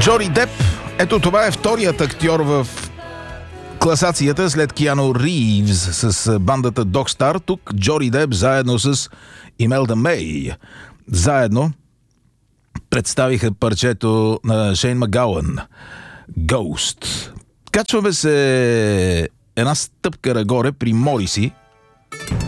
Джони Деп. Ето това е вторият актьор в класацията след Киану Ривз с бандата Dog Star. Тук Джони Деп заедно с Имелда Мей. Заедно представиха парчето на Шейн Магауън Ghost. Качваме се една стъпка нагоре при Мориси.